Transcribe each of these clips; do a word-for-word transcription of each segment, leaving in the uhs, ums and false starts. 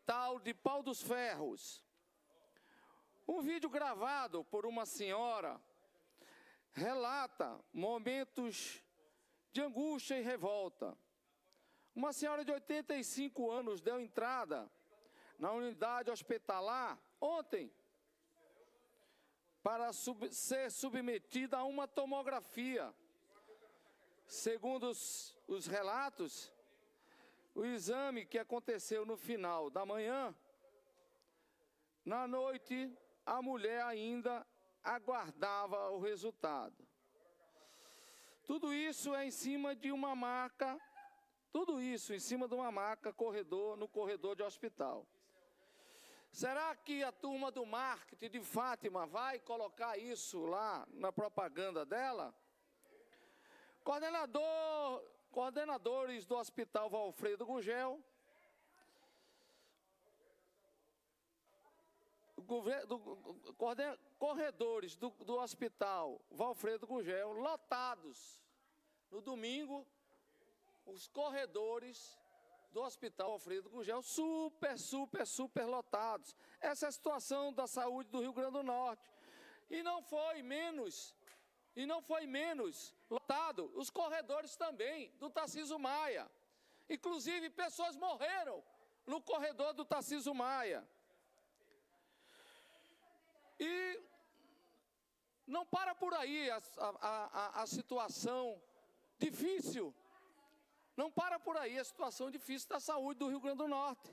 Hospital de Pau dos Ferros. Um vídeo gravado por uma senhora relata momentos de angústia e revolta. Uma senhora de oitenta e cinco anos deu entrada na unidade hospitalar ontem para sub- ser submetida a uma tomografia. Segundo os, os relatos, o exame que aconteceu no final da manhã, na noite, a mulher ainda aguardava o resultado. Tudo isso é em cima de uma maca, tudo isso em cima de uma maca corredor, no corredor de hospital. Será que a turma do marketing de Fátima vai colocar isso lá na propaganda dela? Coordenador, coordenadores do Hospital Valfredo Gugel, do, corredores do, do Hospital Valfredo Gugel, lotados. No domingo, os corredores do Hospital Valfredo Gugel, super, super, super lotados. Essa é a situação da saúde do Rio Grande do Norte. E não foi menos, e não foi menos lotado os corredores também do Tarcísio Maia. Inclusive, pessoas morreram no corredor do Tarcísio Maia. E não para por aí a, a, a, a situação difícil. Não para por aí a situação difícil da saúde do Rio Grande do Norte.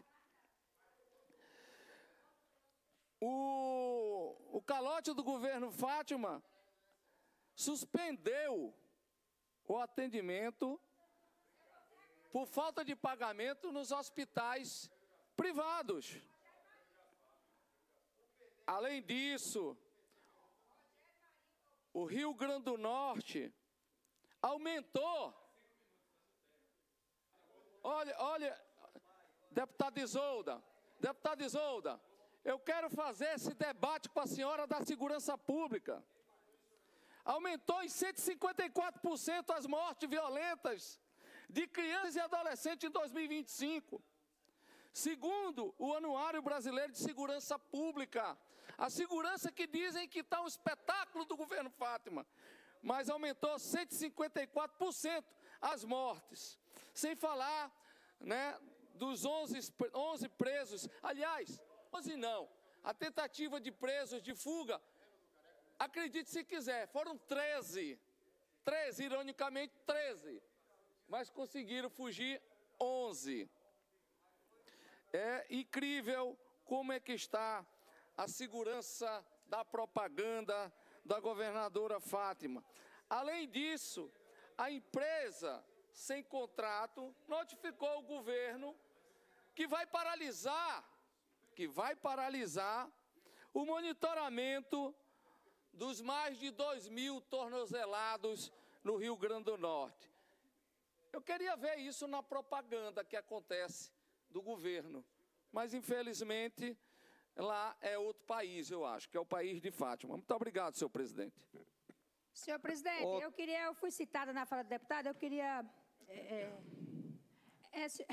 O, o calote do governo Fátima suspendeu o atendimento por falta de pagamento nos hospitais privados. Além disso, o Rio Grande do Norte aumentou. Olha, olha, deputada Isolda, deputada Isolda, eu quero fazer esse debate com a senhora da segurança pública. Aumentou em cento e cinquenta e quatro por cento as mortes violentas de crianças e adolescentes em dois mil e vinte e cinco. Segundo o Anuário Brasileiro de Segurança Pública, a segurança que dizem que está um espetáculo do governo Fátima, mas aumentou cento e cinquenta e quatro por cento as mortes. Sem falar, né, dos onze, onze presos, aliás, onze não, a tentativa de presos de fuga, acredite se quiser, foram treze, treze, ironicamente treze, mas conseguiram fugir onze. É incrível como é que está a segurança da propaganda da governadora Fátima. Além disso, a empresa sem contrato notificou o governo que vai paralisar, que vai paralisar o monitoramento dos mais de dois mil tornozelados no Rio Grande do Norte. Eu queria ver isso na propaganda que acontece do governo, mas infelizmente lá é outro país, eu acho, que é o país de Fátima. Muito obrigado, senhor presidente. Senhor presidente, o... eu queria, eu fui citada na fala do deputado, eu queria... É, é, é,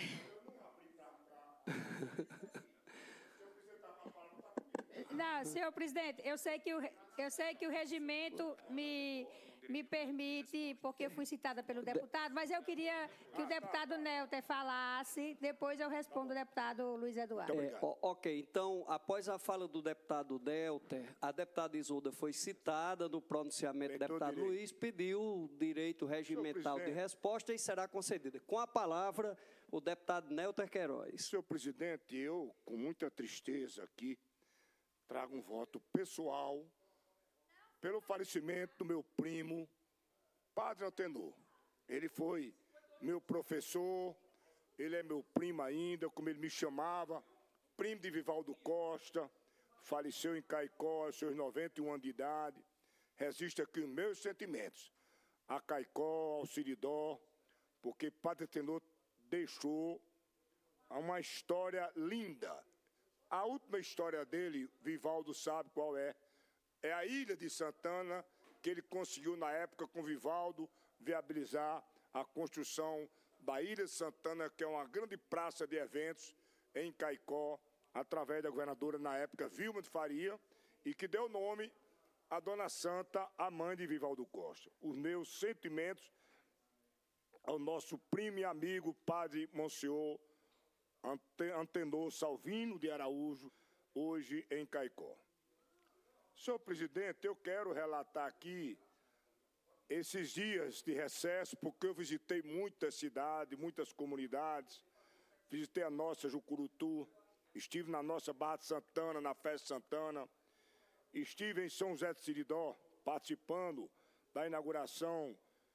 Não, senhor presidente, eu sei que o, eu sei que o regimento me, me permite, porque eu fui citada pelo deputado, mas eu queria que o deputado Nelter falasse, depois eu respondo o deputado Luiz Eduardo. É, ok, então, após a fala do deputado Nelter, a deputada Isolda foi citada no pronunciamento do deputado direito. Luiz, pediu o direito regimental de resposta e será concedida. Com a palavra, o deputado Nelter Queiroz. Senhor presidente, eu, com muita tristeza aqui, trago um voto pessoal pelo falecimento do meu primo, Padre Antenor. Ele foi meu professor, ele é meu primo ainda, como ele me chamava, primo de Vivaldo Costa, faleceu em Caicó aos seus noventa e um anos de idade. Resisto aqui os meus sentimentos a Caicó, ao Siridó, porque Padre Antenor deixou uma história linda. A última história dele, Vivaldo sabe qual é. É a Ilha de Santana, que ele conseguiu, na época, com Vivaldo, viabilizar a construção da Ilha de Santana, que é uma grande praça de eventos em Caicó, através da governadora, na época, Vilma de Faria, e que deu nome à Dona Santa, a mãe de Vivaldo Costa. Os meus sentimentos ao nosso primo e amigo, padre Monsenhor Antenor Salvino de Araújo, hoje em Caicó. Senhor presidente, eu quero relatar aqui esses dias de recesso, porque eu visitei muitas cidades, muitas comunidades, visitei a nossa Jucurutu, estive na nossa Barra de Santana, na Festa Santana, estive em São José de Siridó, participando da inauguração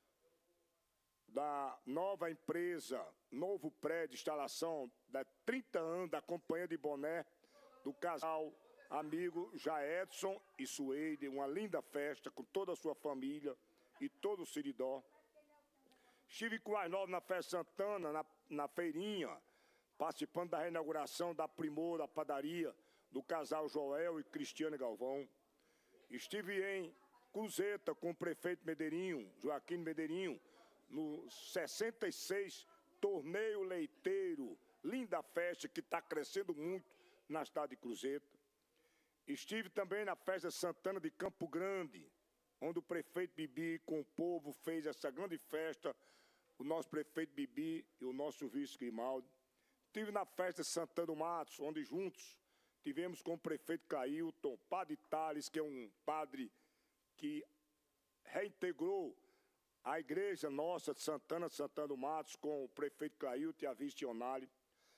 da nova empresa, novo prédio de instalação, da trinta anos da Companhia de Boné, do casal amigo Jaedson e Sueide, uma linda festa com toda a sua família e todo o Siridó. Estive com as novas na Festa Santana, na, na feirinha, participando da reinauguração da Primor, da padaria, do casal Joel e Cristiane Galvão. Estive em Cruzeta com o prefeito Medeirinho, Joaquim Medeirinho, no sessenta e seis Torneio Leiteiro, linda festa que está crescendo muito na cidade de Cruzeta. Estive também na Festa Santana de Campo Grande, onde o prefeito Bibi com o povo fez essa grande festa, o nosso prefeito Bibi e o nosso vice Grimaldi. Estive na Festa Santana do Matos, onde juntos tivemos com o prefeito Clailton, padre Tales, que é um padre que reintegrou a igreja nossa de Santana, Santana do Matos, com o prefeito Clailton e a vice-tionário.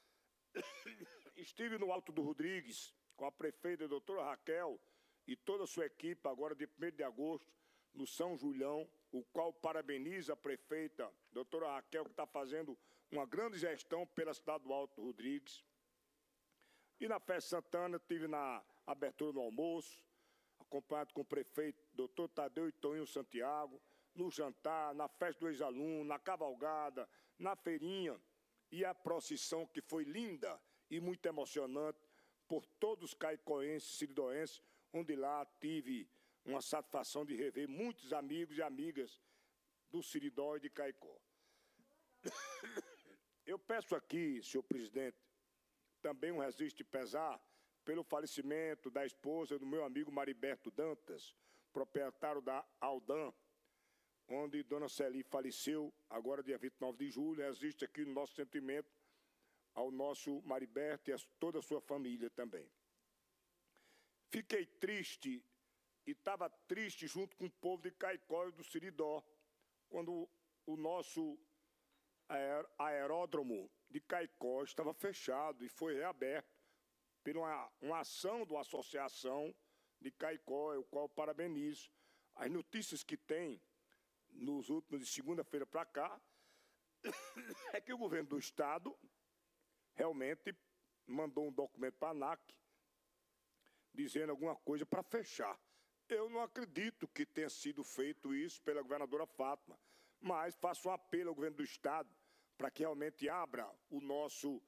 Estive no Alto do Rodrigues, com a prefeita a doutora Raquel e toda a sua equipe, agora de primeiro de agosto, no São Julião, o qual parabeniza a prefeita, doutora Raquel, que está fazendo uma grande gestão pela cidade do Alto do Rodrigues. E na Festa Santana, estive na abertura do almoço, acompanhado com o prefeito, doutor Tadeu e Toninho Santiago, no jantar, na festa do ex-aluno, na cavalgada, na feirinha, e a procissão que foi linda e muito emocionante por todos os caicoenses e siridoenses, onde lá tive uma satisfação de rever muitos amigos e amigas do Siridó e de Caicó. Eu peço aqui, senhor presidente, também um registro de pesar pelo falecimento da esposa do meu amigo Mariberto Dantas, proprietário da Aldan, onde Dona Celi faleceu, agora dia vinte e nove de julho. Existe aqui o nosso sentimento ao nosso Mariberto e a toda a sua família também. Fiquei triste e estava triste junto com o povo de Caicó e do Siridó, quando o nosso aeródromo de Caicó estava fechado e foi reaberto por uma, uma ação de uma associação de Caicó, o qual parabenizo. As notícias que tem nos últimos, de segunda-feira para cá, é que o governo do Estado realmente mandou um documento para a ANAC dizendo alguma coisa para fechar. Eu não acredito que tenha sido feito isso pela governadora Fátima, mas faço um apelo ao governo do Estado para que realmente abra o nosso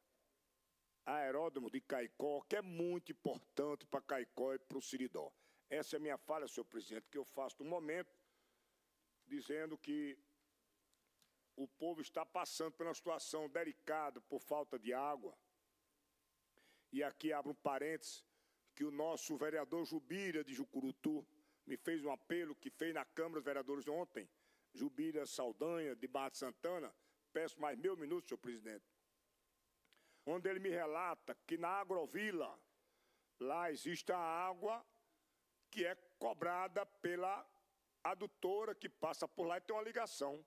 aeródromo de Caicó, que é muito importante para Caicó e para o Siridó. Essa é a minha fala, senhor presidente, que eu faço no momento, dizendo que o povo está passando por uma situação delicada por falta de água. E aqui abro um parênteses, que o nosso vereador Jubira de Jucurutu me fez um apelo que fez na Câmara dos Vereadores ontem, Jubira Saldanha, de Barra de Santana. Peço mais meio minuto, senhor presidente. Onde ele me relata que na Agrovila, lá existe a água que é cobrada pela adutora que passa por lá e tem uma ligação.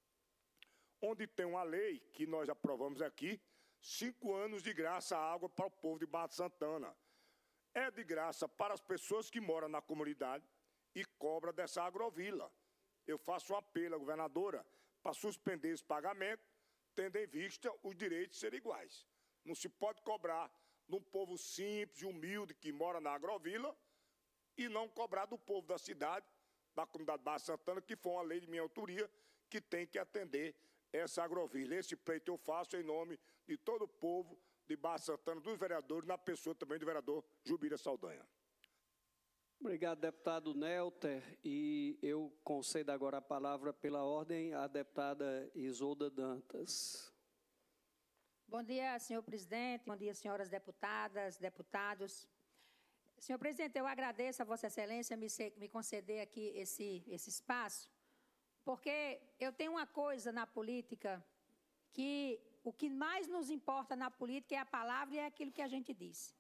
Onde tem uma lei que nós aprovamos aqui, cinco anos de graça a água para o povo de Barra de Santana. É de graça para as pessoas que moram na comunidade e cobra dessa Agrovila. Eu faço um apelo à governadora para suspender esse pagamento, tendo em vista os direitos serem iguais. Não se pode cobrar de um povo simples e humilde que mora na Agrovila e não cobrar do povo da cidade, da comunidade Barra de Santana, que foi uma lei de minha autoria, que tem que atender essa Agrovila. Esse pleito eu faço em nome de todo o povo de Barra de Santana, dos vereadores, na pessoa também do vereador Jubira Saldanha. Obrigado, deputado Nelter. E eu concedo agora a palavra pela ordem à deputada Isolda Dantas. Bom dia, senhor presidente. Bom dia, senhoras deputadas, deputados. Senhor presidente, eu agradeço a Vossa Excelência me, me conceder aqui esse, esse espaço, porque eu tenho uma coisa na política que o que mais nos importa na política é a palavra e é aquilo que a gente diz.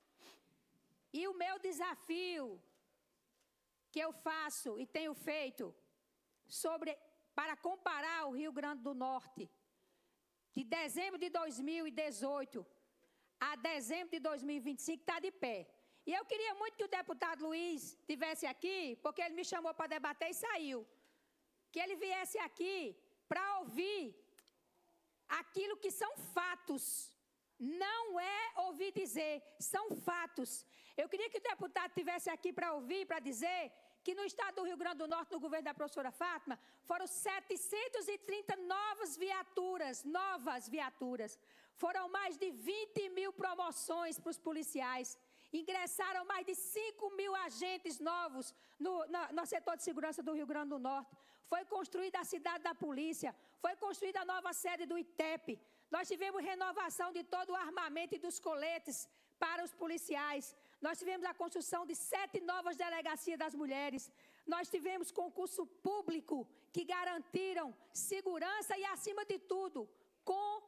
E o meu desafio que eu faço e tenho feito sobre, para comparar o Rio Grande do Norte, de dezembro de dois mil e dezoito a dezembro de dois mil e vinte e cinco, está de pé. E eu queria muito que o deputado Luiz estivesse aqui, porque ele me chamou para debater e saiu. Que ele viesse aqui para ouvir aquilo que são fatos. Não é ouvir dizer, são fatos. Eu queria que o deputado estivesse aqui para ouvir, para dizer que no estado do Rio Grande do Norte, no governo da professora Fátima, foram setecentas e trinta novas viaturas, novas viaturas. Foram mais de vinte mil promoções para os policiais. Ingressaram mais de cinco mil agentes novos no, no, no setor de segurança do Rio Grande do Norte. Foi construída a cidade da polícia, foi construída a nova sede do I T E P. Nós tivemos renovação de todo o armamento e dos coletes para os policiais. Nós tivemos a construção de sete novas delegacias das mulheres. Nós tivemos concurso público que garantiram segurança e, acima de tudo, com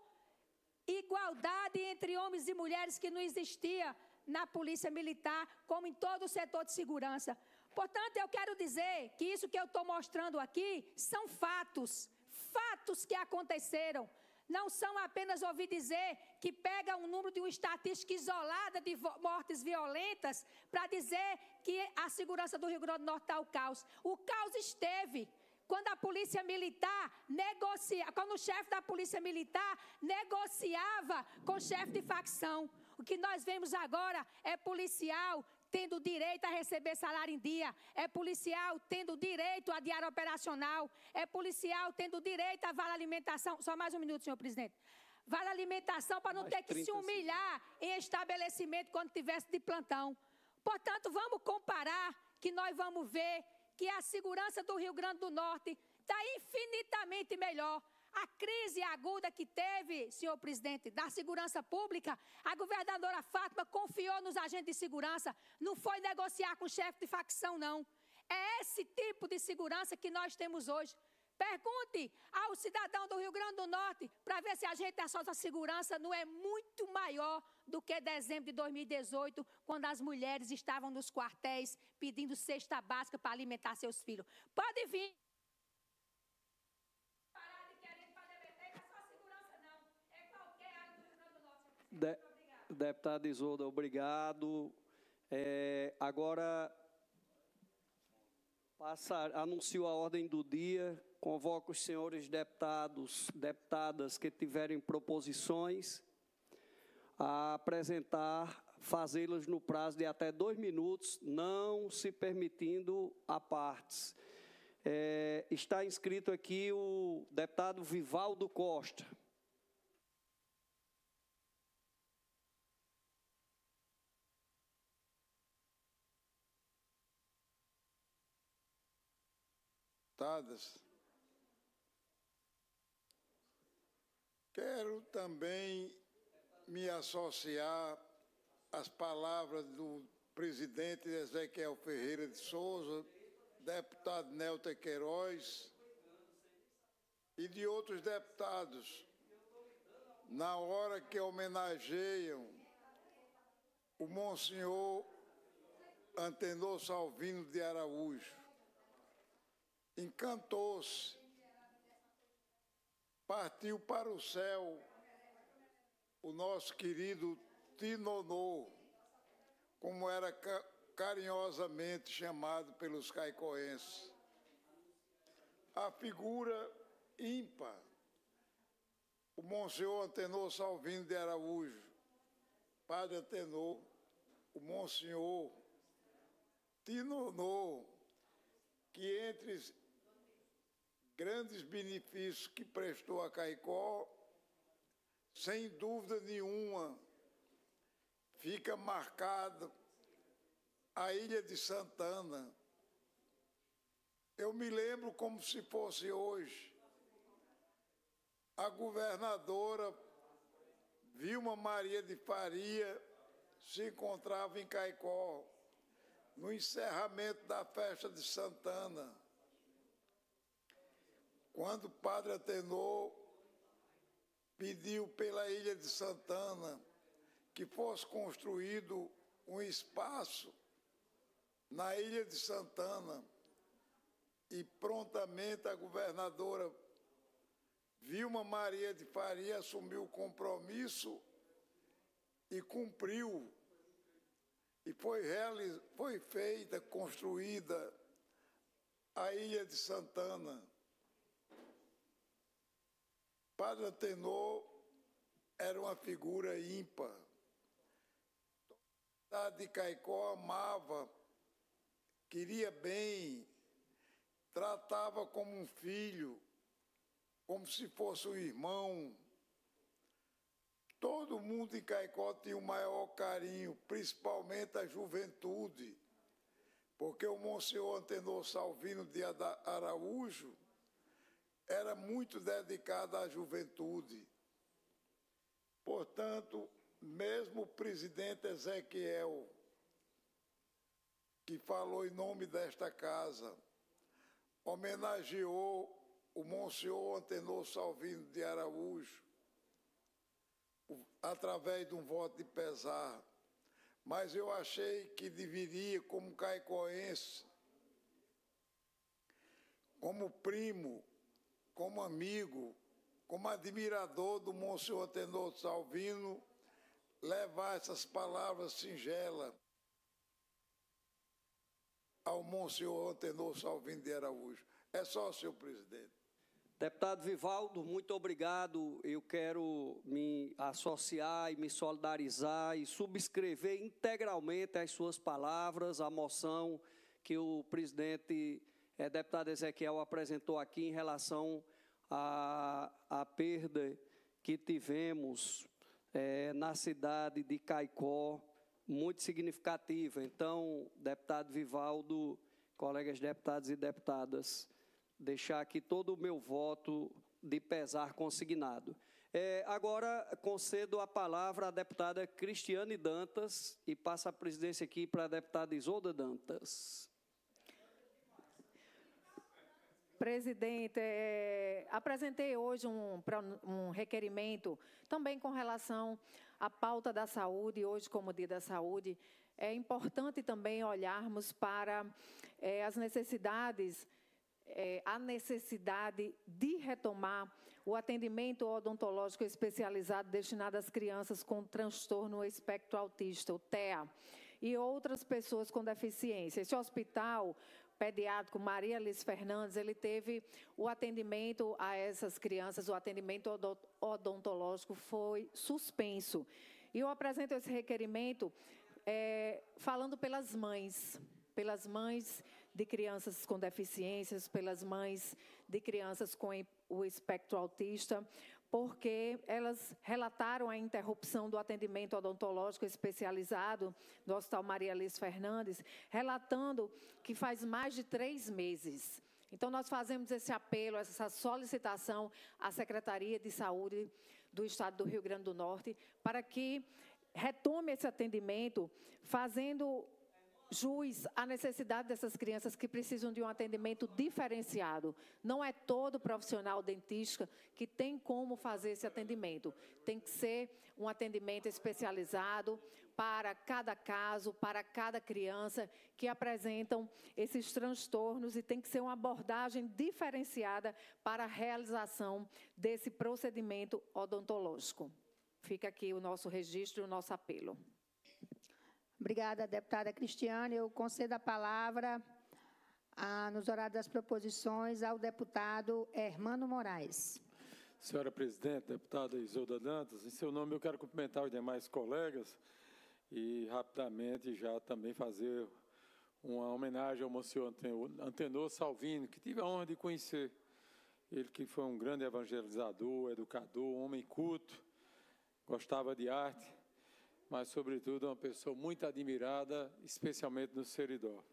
igualdade entre homens e mulheres que não existia na polícia militar, como em todo o setor de segurança. Portanto, eu quero dizer que isso que eu estou mostrando aqui são fatos, fatos que aconteceram. Não são apenas ouvir dizer que pega um número de uma estatística isolada de mortes violentas para dizer que a segurança do Rio Grande do Norte está o caos. O caos esteve quando a polícia militar negocia, quando o chefe da polícia militar negociava com o chefe de facção. O que nós vemos agora é policial tendo direito a receber salário em dia, é policial tendo direito a diário operacional, é policial tendo direito a vale alimentação. Só mais um minuto, senhor presidente. Vale alimentação para não ter que se humilhar em estabelecimento quando tivesse de plantão. Portanto, vamos comparar, que nós vamos ver que a segurança do Rio Grande do Norte está infinitamente melhor. A crise aguda que teve, senhor presidente, da segurança pública, a governadora Fátima confiou nos agentes de segurança, não foi negociar com o chefe de facção, não. É esse tipo de segurança que nós temos hoje. Pergunte ao cidadão do Rio Grande do Norte para ver se a gente da nossa segurança não é muito maior do que dezembro de dois mil e dezoito, quando as mulheres estavam nos quartéis pedindo cesta básica para alimentar seus filhos. Pode vir. De, deputada Isolda, obrigado. É, agora, passa, anuncio a ordem do dia, convoco os senhores deputados, deputadas que tiverem proposições a apresentar, fazê-las no prazo de até dois minutos, não se permitindo a partes. É, está inscrito aqui o deputado Vivaldo Costa. Quero também me associar às palavras do presidente Ezequiel Ferreira de Souza, deputado Nelter Queiroz e de outros deputados, na hora que homenageiam o Monsenhor Antenor Salvino de Araújo. Encantou-se, partiu para o céu o nosso querido Tinonô, como era ca carinhosamente chamado pelos caicoenses. A figura ímpar, o Monsenhor Antenor Salvino de Araújo, Padre Antenor, o Monsenhor Tinonô, que entre grandes benefícios que prestou a Caicó, sem dúvida nenhuma, fica marcado a Ilha de Santana. Eu me lembro como se fosse hoje, a governadora Vilma Maria de Faria se encontrava em Caicó, no encerramento da festa de Santana, quando o padre Atenor pediu pela ilha de Santana que fosse construído um espaço na ilha de Santana, e prontamente a governadora Vilma Maria de Faria assumiu o compromisso e cumpriu, e foi, realiz... foi feita, construída a ilha de Santana. Padre Atenor era uma figura ímpar. A cidade de Caicó amava, queria bem, tratava como um filho, como se fosse um irmão. Todo mundo em Caicó tinha o maior carinho, principalmente a juventude, porque o Monsenhor Antenor Salvino de Araújo era muito dedicado à juventude. Portanto, mesmo o presidente Ezequiel, que falou em nome desta casa, homenageou o Monsenhor Antenor Salvino de Araújo, através de um voto de pesar. Mas eu achei que deveria, como caicoense, como primo, como amigo, como admirador do Monsenhor Antenor Salvino, levar essas palavras singelas ao Monsenhor Antenor Salvino de Araújo. É só, senhor presidente. Deputado Vivaldo, muito obrigado. Eu quero me associar e me solidarizar e subscrever integralmente as suas palavras, a moção que o presidente, eh, deputado Ezequiel, apresentou aqui em relação à, à perda que tivemos eh, na cidade de Caicó, muito significativa. Então, deputado Vivaldo, colegas deputados e deputadas, deixar aqui todo o meu voto de pesar consignado. É, agora, concedo a palavra à deputada Cristiane Dantas e passo a presidência aqui para a deputada Isolda Dantas. Presidente, é, apresentei hoje um, um requerimento também com relação à pauta da saúde, hoje como Dia da Saúde. É importante também olharmos para é, as necessidades É, a necessidade de retomar o atendimento odontológico especializado destinado às crianças com transtorno espectro autista, o T E A, e outras pessoas com deficiência. Esse hospital pediátrico Maria Liz Fernandes, ele teve o atendimento a essas crianças, o atendimento odontológico foi suspenso. E eu apresento esse requerimento é, falando pelas mães, pelas mães de crianças com deficiências, pelas mães de crianças com o espectro autista, porque elas relataram a interrupção do atendimento odontológico especializado do Hospital Maria Liz Fernandes, relatando que faz mais de três meses. Então, nós fazemos esse apelo, essa solicitação à Secretaria de Saúde do Estado do Rio Grande do Norte, para que retome esse atendimento, fazendo jus à necessidade dessas crianças que precisam de um atendimento diferenciado. Não é todo profissional dentista que tem como fazer esse atendimento. Tem que ser um atendimento especializado para cada caso, para cada criança que apresentam esses transtornos, e tem que ser uma abordagem diferenciada para a realização desse procedimento odontológico. Fica aqui o nosso registro, o nosso apelo. Obrigada, deputada Cristiane. Eu concedo a palavra, a, nos horários das proposições, ao deputado Hermano Moraes. Senhora presidente, deputada Isolda Dantas, em seu nome eu quero cumprimentar os demais colegas e rapidamente já também fazer uma homenagem ao Monsenhor Antenor Salvino, que tive a honra de conhecer. Ele que foi um grande evangelizador, educador, um homem culto, gostava de arte, mas, sobretudo, uma pessoa muito admirada, especialmente no Seridó.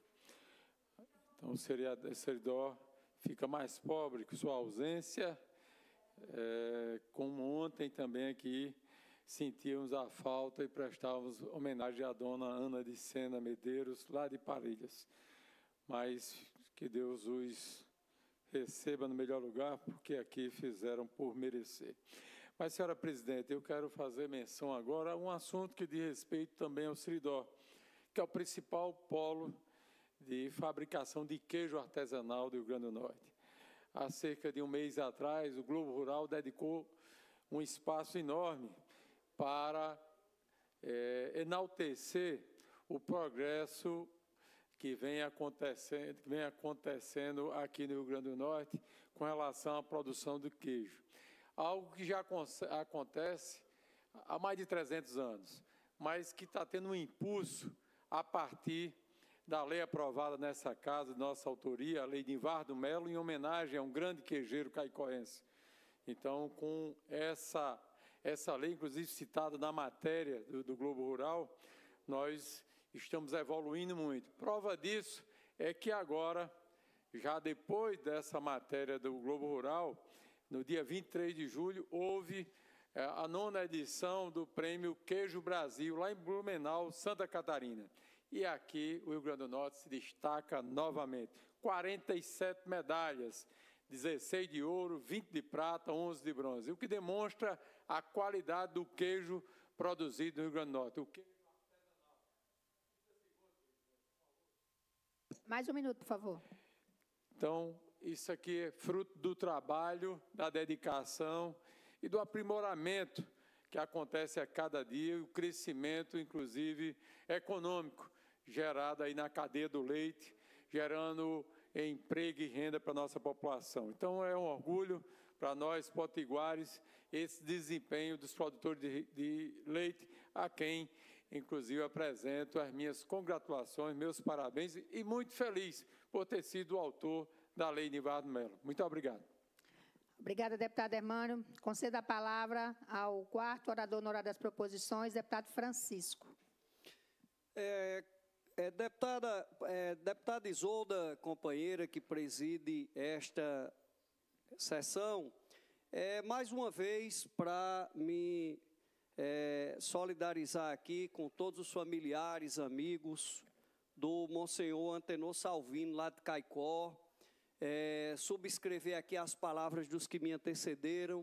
Então, o Seridó fica mais pobre com sua ausência, é, como ontem também aqui sentíamos a falta e prestávamos homenagem à dona Ana de Sena Medeiros, lá de Parelhas. Mas que Deus os receba no melhor lugar, porque aqui fizeram por merecer. Mas, senhora presidente, eu quero fazer menção agora a um assunto que diz respeito também ao Seridó, que é o principal polo de fabricação de queijo artesanal do Rio Grande do Norte. Há cerca de um mês atrás, o Globo Rural dedicou um espaço enorme para é, enaltecer o progresso que vem acontecendo, que vem acontecendo aqui no Rio Grande do Norte com relação à produção do queijo. Algo que já acontece há mais de trezentos anos, mas que está tendo um impulso a partir da lei aprovada nessa casa, de nossa autoria, a lei de Invardo Melo, em homenagem a um grande queijeiro caicoense. Então, com essa, essa lei, inclusive citada na matéria do, do Globo Rural, nós estamos evoluindo muito. Prova disso é que agora, já depois dessa matéria do Globo Rural, no dia vinte e três de julho, houve é, a nona edição do Prêmio Queijo Brasil, lá em Blumenau, Santa Catarina. E aqui o Rio Grande do Norte se destaca novamente. quarenta e sete medalhas, dezesseis de ouro, vinte de prata, onze de bronze, o que demonstra a qualidade do queijo produzido no Rio Grande do Norte. O queijo Mais um minuto, por favor. Então, isso aqui é fruto do trabalho, da dedicação e do aprimoramento que acontece a cada dia, e o crescimento, inclusive, econômico, gerado aí na cadeia do leite, gerando emprego e renda para a nossa população. Então, é um orgulho para nós, potiguares, esse desempenho dos produtores de, de leite, a quem, inclusive, apresento as minhas congratulações, meus parabéns, e muito feliz por ter sido o autor da Lei de Invardo Melo. Muito obrigado. Obrigada, deputado Hermânio. Concedo a palavra ao quarto orador no horário das proposições, deputado Francisco. É, é, deputada, é, deputada Isolda, companheira que preside esta sessão, é, mais uma vez para me é, solidarizar aqui com todos os familiares, amigos do Monsenhor Antenor Salvino, lá de Caicó, É, subscrever aqui as palavras dos que me antecederam,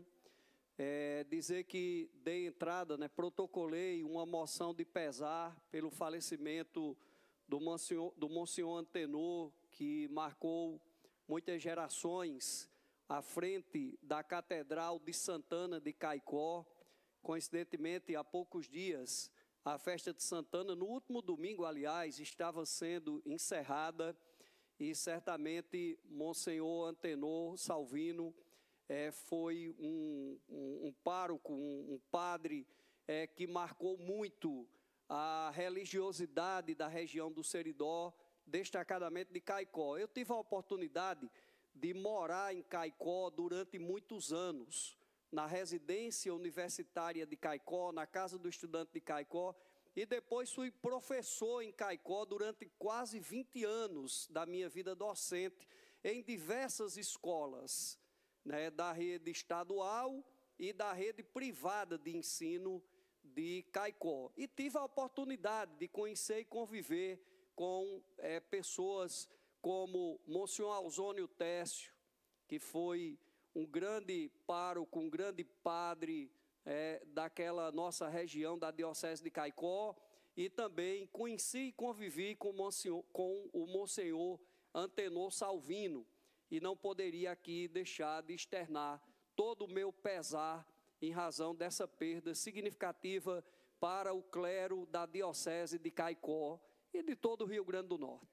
é, dizer que dei entrada, né, protocolei uma moção de pesar pelo falecimento do Monsenhor, do Monsenhor Antenor, que marcou muitas gerações à frente da Catedral de Santana de Caicó. Coincidentemente, há poucos dias, a festa de Santana, no último domingo, aliás, estava sendo encerrada. E certamente Monsenhor Antenor Salvino é, foi um, um, um pároco, um, um padre é, que marcou muito a religiosidade da região do Seridó, destacadamente de Caicó. Eu tive a oportunidade de morar em Caicó durante muitos anos, na residência universitária de Caicó, na casa do estudante de Caicó, e depois fui professor em Caicó durante quase vinte anos da minha vida docente, em diversas escolas, né, da rede estadual e da rede privada de ensino de Caicó. E tive a oportunidade de conhecer e conviver com é, pessoas como Monsenhor Ausônio Técio, que foi um grande pároco, um grande padre, É, daquela nossa região da Diocese de Caicó, e também conheci e convivi com o Monsenhor, com o Monsenhor Antenor Salvino, e não poderia aqui deixar de externar todo o meu pesar em razão dessa perda significativa para o clero da Diocese de Caicó e de todo o Rio Grande do Norte.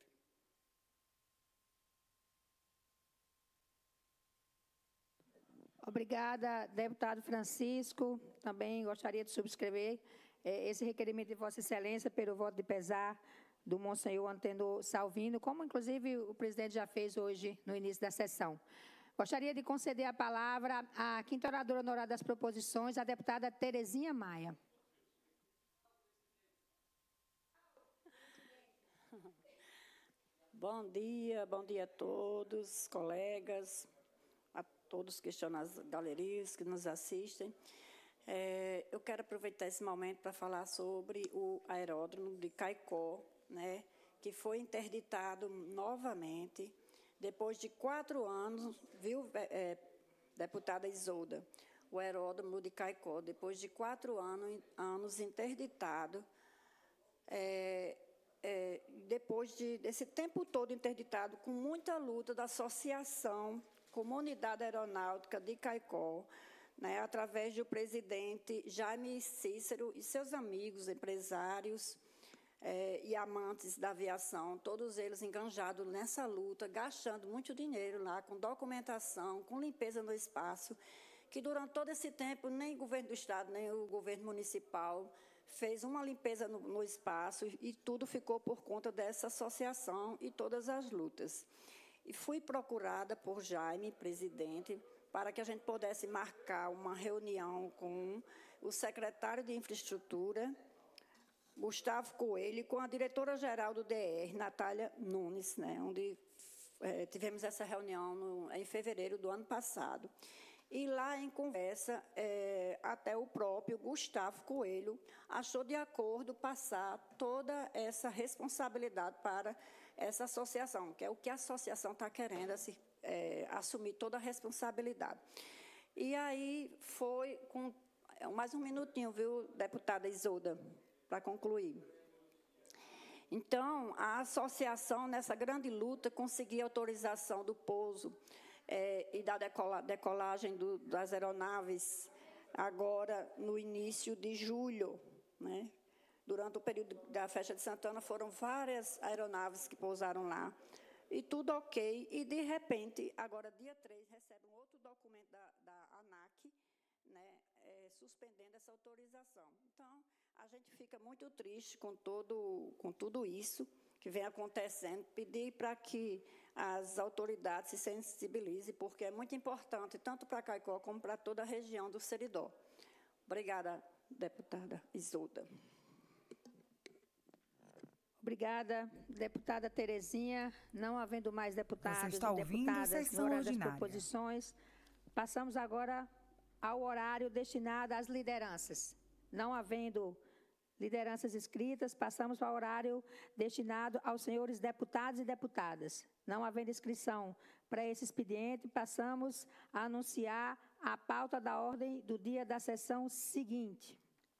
Obrigada, deputado Francisco. Também gostaria de subscrever eh, esse requerimento de Vossa Excelência pelo voto de pesar do Monsenhor Antenor Salvino, como inclusive o presidente já fez hoje no início da sessão. Gostaria de conceder a palavra à quinta oradora no horário das proposições, a deputada Terezinha Maia. Bom dia, bom dia a todos, colegas, a todos que estão nas galerias, que nos assistem. É, eu quero aproveitar esse momento para falar sobre o aeródromo de Caicó, né, que foi interditado novamente, depois de quatro anos, viu, é, deputada Isolda, o aeródromo de Caicó, depois de quatro anos, anos interditado, é, é, depois de, desse tempo todo interditado, com muita luta da Associação Comunidade Aeronáutica de Caicó, né, através do presidente Jaime Cícero e seus amigos, empresários eh, e amantes da aviação, todos eles enganjados nessa luta, gastando muito dinheiro lá, com documentação, com limpeza no espaço, que durante todo esse tempo nem o governo do Estado, nem o governo municipal fez uma limpeza no, no espaço, e tudo ficou por conta dessa associação e todas as lutas. E fui procurada por Jaime, presidente, para que a gente pudesse marcar uma reunião com o secretário de Infraestrutura, Gustavo Coelho, e com a diretora-geral do D R, Natália Nunes, né, onde é, tivemos essa reunião no, em fevereiro do ano passado. E lá, em conversa, é, até o próprio Gustavo Coelho achou de acordo passar toda essa responsabilidade para essa associação, que é o que a associação está querendo, assim, É, assumir toda a responsabilidade. E aí foi com... Mais um minutinho, viu, deputada Isolda, para concluir. Então, a associação, nessa grande luta, conseguiu autorização do pouso é, e da decola, decolagem do, das aeronaves agora no início de julho, né? Durante o período da festa de Santana, foram várias aeronaves que pousaram lá. E tudo ok, e de repente, agora dia três, recebe um outro documento da, da ANAC, né, é, suspendendo essa autorização. Então, a gente fica muito triste com, todo, com tudo isso que vem acontecendo, pedir para que as autoridades se sensibilizem, porque é muito importante, tanto para Caicó como para toda a região do Seridó. Obrigada, deputada Isolda. Obrigada, deputada Terezinha. Não havendo mais deputados Você está e ouvindo deputadas sessão no horário das ordinária. proposições, passamos agora ao horário destinado às lideranças. Não havendo lideranças inscritas, passamos para o horário destinado aos senhores deputados e deputadas. Não havendo inscrição para esse expediente, passamos a anunciar a pauta da ordem do dia da sessão seguinte.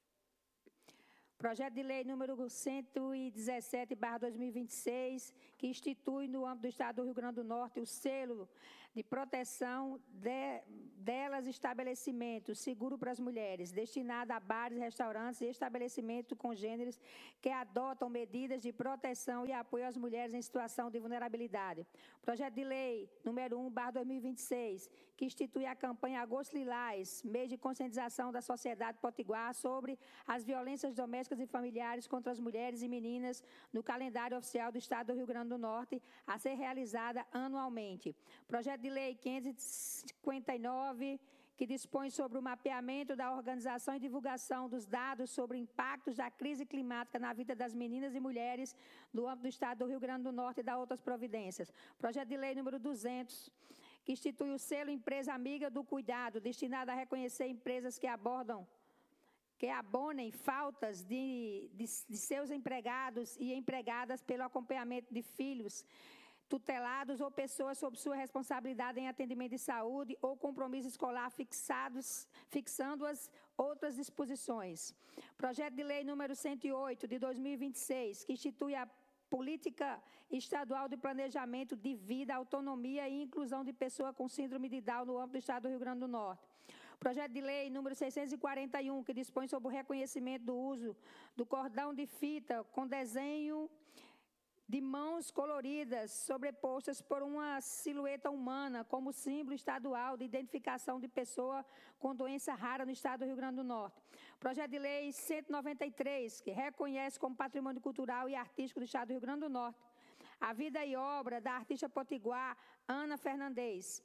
Projeto de lei número cento e dezessete barra dois mil e vinte e seis, que institui no âmbito do Estado do Rio Grande do Norte o selo de proteção de, delas estabelecimentos seguro para as mulheres, destinado a bares, restaurantes e estabelecimentos congêneres que adotam medidas de proteção e apoio às mulheres em situação de vulnerabilidade. Projeto de lei número um barra dois mil e vinte e seis, que institui a campanha Agosto Lilás, mês de conscientização da sociedade potiguar sobre as violências domésticas e familiares contra as mulheres e meninas no calendário oficial do Estado do Rio Grande do Norte, a ser realizada anualmente. Projeto de lei quinhentos e cinquenta e nove, que dispõe sobre o mapeamento da organização e divulgação dos dados sobre impactos da crise climática na vida das meninas e mulheres do âmbito do Estado do Rio Grande do Norte e da outras providências. Projeto de lei número duzentos, que institui o selo Empresa Amiga do Cuidado, destinado a reconhecer empresas que abordam que abonem faltas de, de, de seus empregados e empregadas pelo acompanhamento de filhos tutelados ou pessoas sob sua responsabilidade em atendimento de saúde ou compromisso escolar fixados, fixando-as outras disposições. Projeto de lei número cento e oito, de dois mil e vinte e seis, que institui a Política Estadual de Planejamento de Vida, Autonomia e Inclusão de Pessoa com Síndrome de Down no âmbito do Estado do Rio Grande do Norte. Projeto de lei número seiscentos e quarenta e um, que dispõe sobre o reconhecimento do uso do cordão de fita com desenho de mãos coloridas sobrepostas por uma silhueta humana como símbolo estadual de identificação de pessoa com doença rara no Estado do Rio Grande do Norte. Projeto de lei cento e noventa e três, que reconhece como patrimônio cultural e artístico do Estado do Rio Grande do Norte a vida e obra da artista potiguar Ana Fernandes.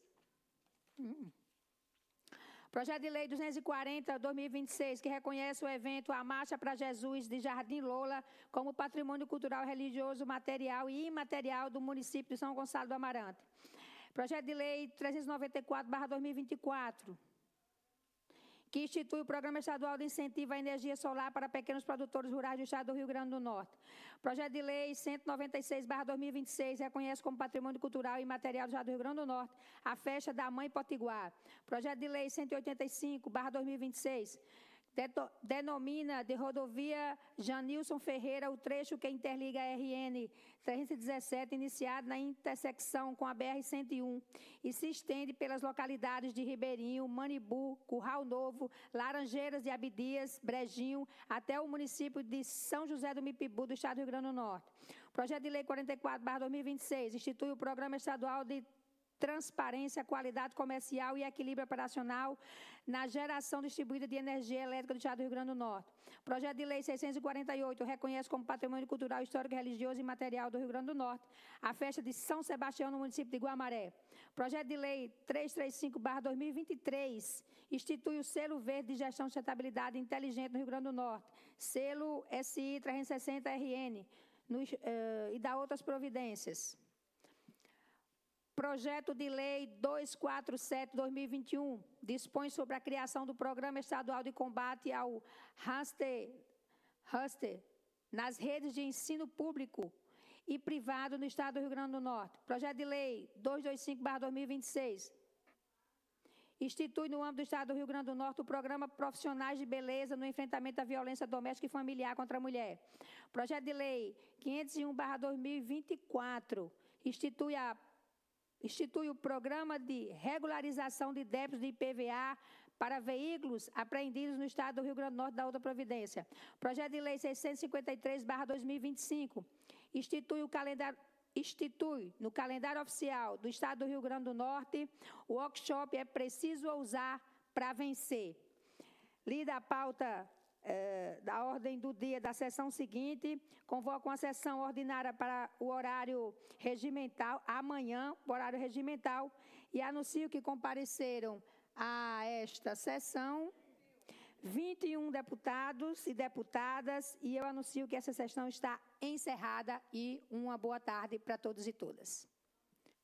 Hum. Projeto de lei duzentos e quarenta, dois mil e vinte e seis, que reconhece o evento A Marcha para Jesus de Jardim Lola como patrimônio cultural, religioso, material e imaterial do município de São Gonçalo do Amarante. Projeto de lei trezentos e noventa e quatro barra dois mil e vinte e quatro, que institui o Programa Estadual de Incentivo à Energia Solar para Pequenos Produtores Rurais do Estado do Rio Grande do Norte. Projeto de Lei cento e noventa e seis barra dois mil e vinte e seis reconhece como patrimônio cultural e imaterial do Estado do Rio Grande do Norte a festa da Mãe Potiguar. Projeto de Lei cento e oitenta e cinco barra dois mil e vinte e seis denomina de rodovia Janilson Ferreira o trecho que interliga a R N trezentos e dezessete, iniciado na intersecção com a B R cento e um, e se estende pelas localidades de Ribeirinho, Manibu, Curral Novo, Laranjeiras de Abdias, Brejinho, até o município de São José do Mipibu, do Estado do Rio Grande do Norte. Projeto de Lei quarenta e quatro barra dois mil e vinte e seis institui o Programa Estadual de Transparência, Qualidade Comercial e Equilíbrio Operacional na geração distribuída de energia elétrica do Estado do Rio Grande do Norte. Projeto de Lei seiscentos e quarenta e oito reconhece como Patrimônio Cultural, Histórico, Religioso e Material do Rio Grande do Norte a festa de São Sebastião no município de Guamaré. Projeto de Lei trezentos e trinta e cinco barra dois mil e vinte e três institui o Selo Verde de Gestão de Sustentabilidade Inteligente no Rio Grande do Norte, selo S I trezentos e sessenta R N, no, uh, e dá outras providências. Projeto de Lei duzentos e quarenta e sete barra dois mil e vinte e um dispõe sobre a criação do Programa Estadual de Combate ao Raster, Raster nas redes de ensino público e privado no Estado do Rio Grande do Norte. Projeto de Lei duzentos e vinte e cinco barra dois mil e vinte e seis institui no âmbito do Estado do Rio Grande do Norte o Programa Profissionais de Beleza no enfrentamento à violência doméstica e familiar contra a mulher. Projeto de Lei quinhentos e um barra dois mil e vinte e quatro institui a Institui o Programa de Regularização de Débitos de I P V A para veículos apreendidos no Estado do Rio Grande do Norte da outra providência. Projeto de Lei seiscentos e cinquenta e três barra dois mil e vinte e cinco institui, o calendário, institui no calendário oficial do Estado do Rio Grande do Norte o workshop É Preciso Ousar para Vencer. Lida a pauta É, da ordem do dia da sessão seguinte, convoco uma sessão ordinária para o horário regimental, amanhã, o horário regimental, e anuncio que compareceram a esta sessão vinte e um deputados e deputadas, e eu anuncio que essa sessão está encerrada e uma boa tarde para todos e todas.